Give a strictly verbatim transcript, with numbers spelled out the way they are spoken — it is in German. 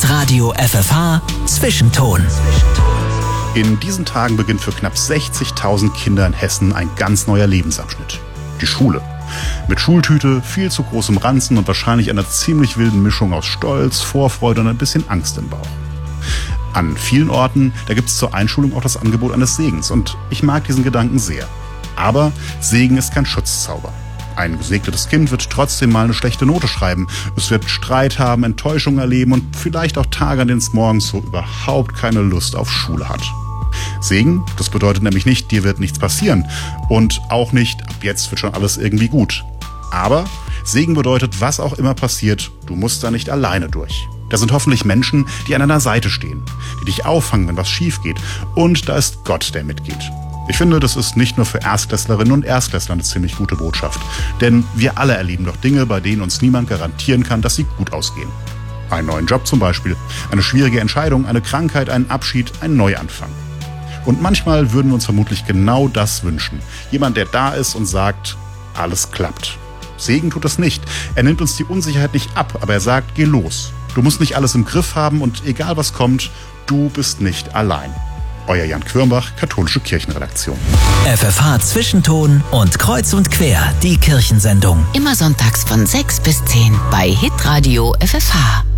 Hitradio F F H Zwischenton. In diesen Tagen beginnt für knapp sechzigtausend Kinder in Hessen ein ganz neuer Lebensabschnitt. Die Schule. Mit Schultüte, viel zu großem Ranzen und wahrscheinlich einer ziemlich wilden Mischung aus Stolz, Vorfreude und ein bisschen Angst im Bauch. An vielen Orten, da gibt es zur Einschulung auch das Angebot eines Segens und ich mag diesen Gedanken sehr. Aber Segen ist kein Schutzzauber. Ein gesegnetes Kind wird trotzdem mal eine schlechte Note schreiben. Es wird Streit haben, Enttäuschung erleben und vielleicht auch Tage, an denen es morgens so überhaupt keine Lust auf Schule hat. Segen, das bedeutet nämlich nicht, dir wird nichts passieren. Und auch nicht, ab jetzt wird schon alles irgendwie gut. Aber Segen bedeutet, was auch immer passiert, du musst da nicht alleine durch. Da sind hoffentlich Menschen, die an deiner Seite stehen, die dich auffangen, wenn was schief geht. Und da ist Gott, der mitgeht. Ich finde, das ist nicht nur für Erstklässlerinnen und Erstklässler eine ziemlich gute Botschaft. Denn wir alle erleben doch Dinge, bei denen uns niemand garantieren kann, dass sie gut ausgehen. Einen neuen Job zum Beispiel, eine schwierige Entscheidung, eine Krankheit, einen Abschied, ein Neuanfang. Und manchmal würden wir uns vermutlich genau das wünschen. Jemand, der da ist und sagt, alles klappt. Segen tut das nicht. Er nimmt uns die Unsicherheit nicht ab, aber er sagt, geh los. Du musst nicht alles im Griff haben und egal was kommt, du bist nicht allein. Euer Jan Quirmbach, Katholische Kirchenredaktion. F F H Zwischenton und Kreuz und Quer, die Kirchensendung. Immer sonntags von sechs bis zehn bei Hitradio F F H.